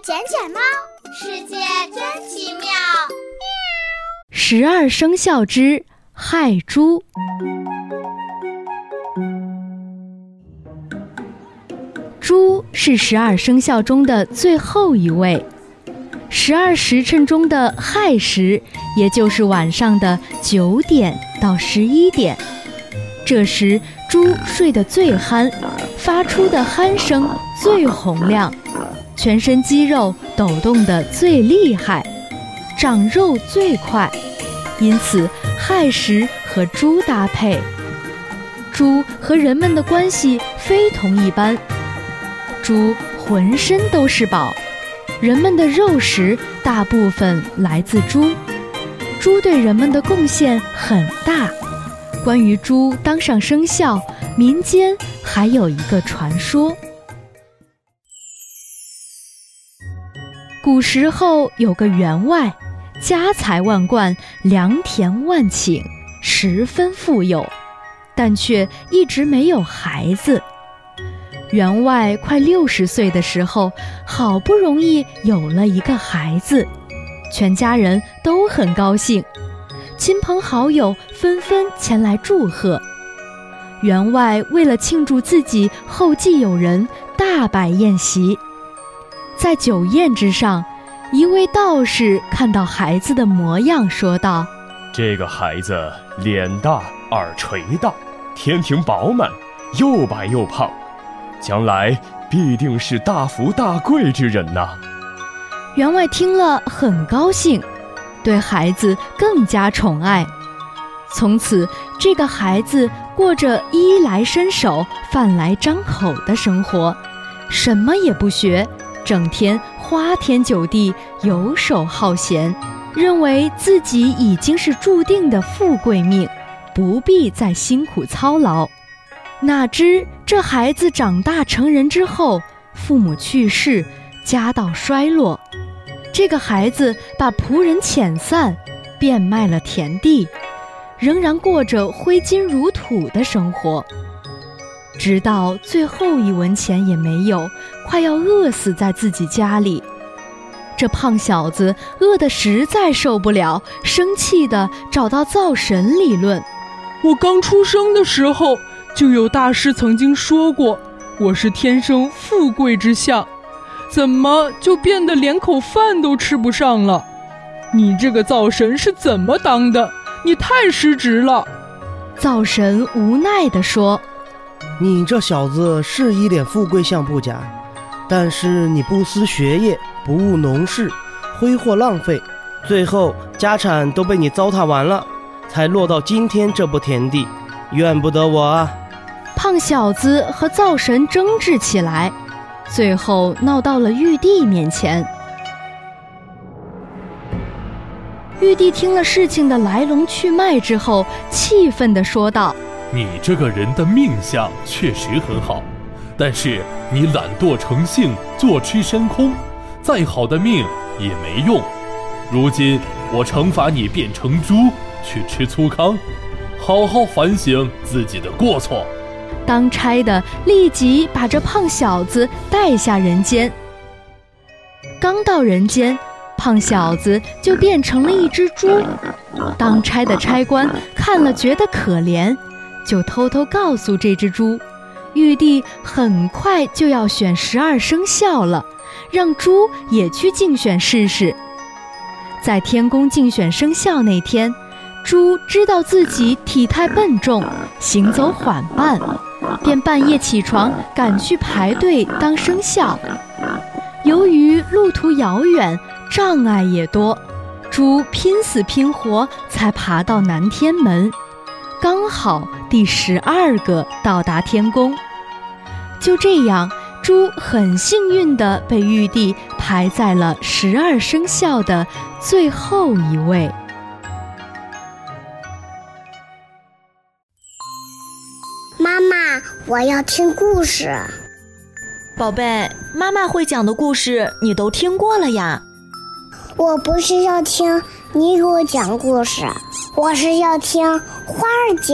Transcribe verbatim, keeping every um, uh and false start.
捡捡猫，世界真奇妙。 十二生肖之亥猪。猪是十二生肖中的最后一位，十二时辰中的亥时，也就是晚上的九点到十一点，这时猪睡得最酣，发出的鼾声最洪亮，全身肌肉抖动得最厉害，长肉最快，因此亥时和猪搭配。猪和人们的关系非同一般，猪浑身都是宝，人们的肉食大部分来自猪，猪对人们的贡献很大。关于猪当上生肖，民间还有一个传说。古时候有个员外，家财万贯，良田万顷，十分富有，但却一直没有孩子。员外快六十岁的时候，好不容易有了一个孩子，全家人都很高兴，亲朋好友纷纷前来祝贺。员外为了庆祝自己后继有人，大摆宴席。在酒宴之上，一位道士看到孩子的模样，说道： 这个孩子脸大耳垂大，天庭饱满，又白又胖，将来必定是大富大贵之人呐。 员外听了很高兴，对孩子更加宠爱。从此这个孩子过着衣来伸手饭来张口的生活，什么也不学，整天花天酒地，游手好闲，认为自己已经是注定的富贵命，不必再辛苦操劳。哪知这孩子长大成人之后，父母去世，家道衰落，这个孩子把仆人遣散，变卖了田地，仍然过着挥金如土的生活，直到最后一文钱也没有，快要饿死在自己家里。这胖小子饿得实在受不了，生气地找到灶神理论。 我刚出生的时候，就有大师曾经说过，我是天生富贵之相，怎么就变得连口饭都吃不上了？你这个灶神是怎么当的？你太失职了。 灶神无奈地说： 你这小子是一脸富贵相不假，但是你不思学业，不务农事，挥霍浪费，最后家产都被你糟蹋完了，才落到今天这步田地，怨不得我啊。 胖小子和灶神争执起来，最后闹到了玉帝面前。玉帝听了事情的来龙去脉之后，气愤地说道： 你这个人的命相确实很好，但是你懒惰成性，坐吃山空，再好的命也没用。如今我惩罚你变成猪，去吃粗糠，好好反省自己的过错。 当差的立即把这胖小子带下人间。刚到人间，胖小子就变成了一只猪。当差的差官看了觉得可怜，就偷偷告诉这只猪，玉帝很快就要选十二生肖了，让猪也去竞选试试。在天宫竞选生肖那天，猪知道自己体态笨重，行走缓慢，便半夜起床赶去排队当生肖。由于路途遥远，障碍也多，猪拼死拼活才爬到南天门，刚好第十二个到达天宫。就这样，猪很幸运地被玉帝排在了十二生肖的最后一位。 妈妈，我要听故事。 宝贝，妈妈会讲的故事你都听过了呀。 我不是要听你给我讲故事，我是要听花儿讲。